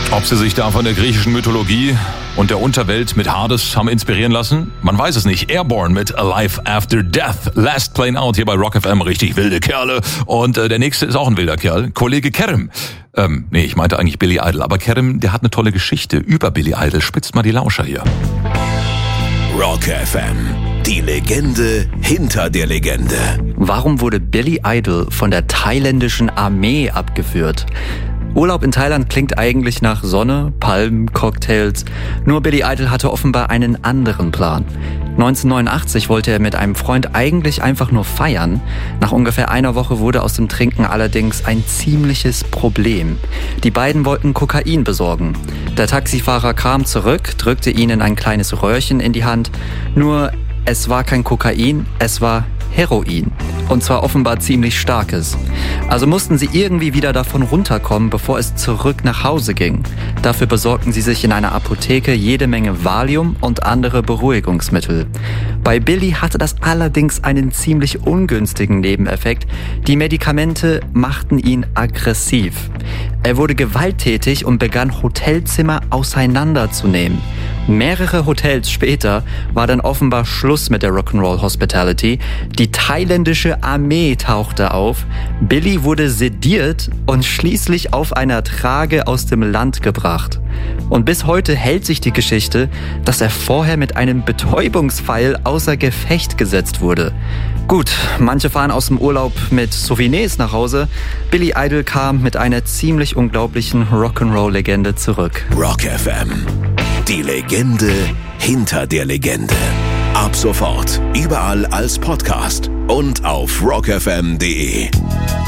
Ob sie sich da von der griechischen Mythologie und der Unterwelt mit Hades haben inspirieren lassen? Man weiß es nicht. Airborne mit Alive After Death. Last Plane Out hier bei Rock FM. Richtig wilde Kerle. Und der nächste ist auch ein wilder Kerl. Kollege Kerem. Ich meinte eigentlich Billy Idol. Aber Kerem, der hat eine tolle Geschichte über Billy Idol. Spitzt mal die Lauscher hier. Rock FM. Die Legende hinter der Legende. Warum wurde Billy Idol von der thailändischen Armee abgeführt? Urlaub in Thailand klingt eigentlich nach Sonne, Palmen, Cocktails. Nur Billy Idol hatte offenbar einen anderen Plan. 1989 wollte er mit einem Freund eigentlich einfach nur feiern. Nach ungefähr einer Woche wurde aus dem Trinken allerdings ein ziemliches Problem. Die beiden wollten Kokain besorgen. Der Taxifahrer kam zurück, drückte ihnen ein kleines Röhrchen in die Hand. Nur es war kein Kokain, es war Heroin. Und zwar offenbar ziemlich starkes. Also mussten sie irgendwie wieder davon runterkommen, bevor es zurück nach Hause ging. Dafür besorgten sie sich in einer Apotheke jede Menge Valium und andere Beruhigungsmittel. Bei Billy hatte das allerdings einen ziemlich ungünstigen Nebeneffekt. Die Medikamente machten ihn aggressiv. Er wurde gewalttätig und begann Hotelzimmer auseinanderzunehmen. Mehrere Hotels später war dann offenbar Schluss mit der Rock'n'Roll Hospitality. Die thailändische Armee tauchte auf. Billy wurde sediert und schließlich auf einer Trage aus dem Land gebracht. Und bis heute hält sich die Geschichte, dass er vorher mit einem Betäubungspfeil außer Gefecht gesetzt wurde. Gut, manche fahren aus dem Urlaub mit Souvenirs nach Hause. Billy Idol kam mit einer ziemlich unglaublichen Rock'n'Roll-Legende zurück. Rock FM. Die Legende hinter der Legende. Ab sofort überall als Podcast und auf rockfm.de.